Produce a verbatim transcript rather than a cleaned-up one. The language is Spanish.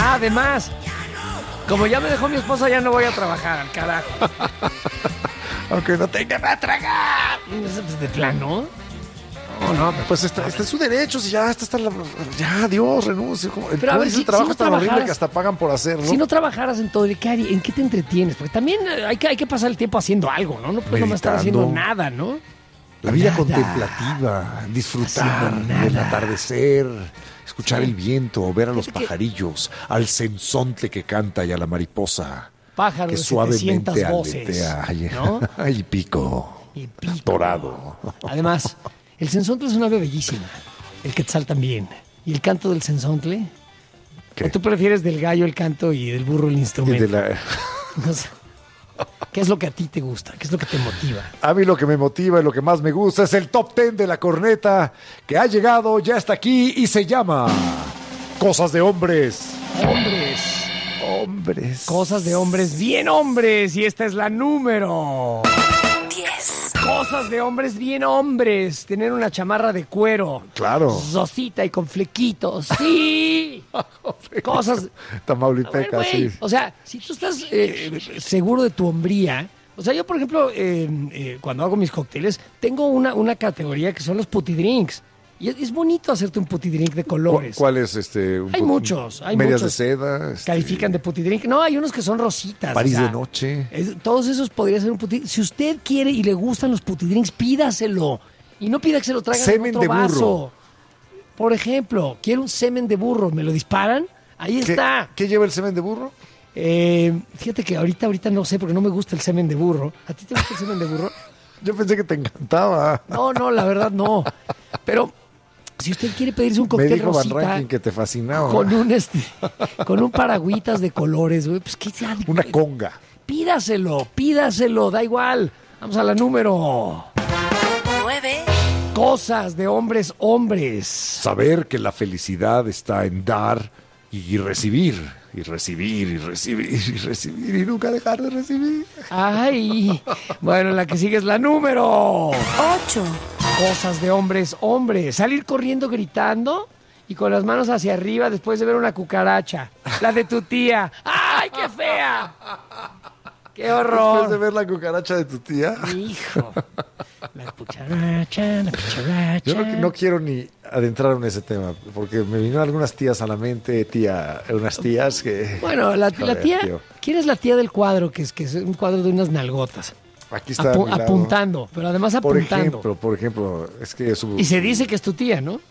Ah, además, como ya me dejó mi esposa, ya no voy a trabajar, al carajo. Aunque no tenga para tragar. De plano. No, no, pues está, está en su derecho, si ya está, está la, ya, Dios, renuncio. Como, el, Pero a ver, ese si- trabajo si no es tan horrible trabajaras- que hasta pagan por hacerlo. Si no trabajaras en todo, ¿qué harías? ¿En qué te entretienes? Porque también eh, hay que, hay que pasar el tiempo haciendo algo, ¿no? No puedes nomás estar Meditando. haciendo nada, ¿no? La vida Nada. contemplativa, disfrutar Haciendo nada. del atardecer, escuchar Sí. el viento, ver a los Fíjate que- pajarillos, al censontle que canta y a la mariposa Pájaro que de setecientas suavemente voces, aletea. Ay, ¿no? ay, pico, Y pico. dorado. Además, el censontle es una ave bellísima. El quetzal también. ¿Y el canto del censontle? ¿Qué? ¿O tú prefieres del gallo el canto y del burro el Y instrumento? de la- O sea, ¿qué es lo que a ti te gusta? ¿Qué es lo que te motiva? A mí lo que me motiva y lo que más me gusta es el top ten de la corneta que ha llegado, ya está aquí y se llama Cosas de Hombres. Hombres. Hombres. Cosas de hombres bien hombres. Y esta es la número diez. Cosas de hombres bien hombres. Tener una chamarra de cuero. Claro. Rosita y con flequitos. ¡Sí! Cosas... A ver, Tamaulipeca, güey, sí. O sea, si tú estás eh, seguro de tu hombría... O sea, yo, por ejemplo, eh, eh, cuando hago mis cócteles, tengo una, una categoría que son los putty drinks. Y es, es bonito hacerte un putty drink de ¿Cu- colores. ¿Cuál es este? un Hay pu- muchos, hay medias muchos. de seda. este, Califican de putty drink. No, hay unos que son rositas. París o sea, de noche. es- todos esos podría ser un putty drink. Si usted quiere y le gustan los putty drinks, pídaselo. Y no pida que se lo traigan Semen en otro de burro. vaso. Por ejemplo, quiero un semen de burro. ¿Me lo disparan? Ahí ¿Qué, está. ¿Qué lleva el semen de burro? Eh, fíjate que ahorita, ahorita no sé porque no me gusta el semen de burro. ¿A ti te gusta el semen de burro? Yo pensé que te encantaba. No, no, la verdad no. Pero si usted quiere pedirse un Me cóctel dijo Van rosita Ranking que te fascinaba. con un este, con un paragüitas de colores, güey, pues qué ya- Una conga. Pídaselo, pídaselo, da igual. Vamos a la número. nueve. Cosas de hombres, hombres. Saber que la felicidad está en dar y recibir. Y recibir, y recibir, y recibir, y nunca dejar de recibir. Ay, bueno, la que sigue es la número. ocho. Cosas de hombres, hombres. Salir corriendo gritando y con las manos hacia arriba después de ver una cucaracha. La de tu tía. ¡Ay, qué fea! ¡Qué Después de horror! ver la cucaracha de tu tía. Hijo. La cucaracha, la cucaracha. Yo no, no quiero ni adentrarme en ese tema, porque me vinieron algunas tías a la mente, tía, unas tías que... Bueno, la, la Joder, tía... tío. ¿Quién es la tía del cuadro? Que es, que es un cuadro de unas nalgotas. Aquí está a Apu- mi lado. apuntando, pero además Por apuntando. ejemplo, por ejemplo, es que su... Y se dice que es tu tía, ¿no?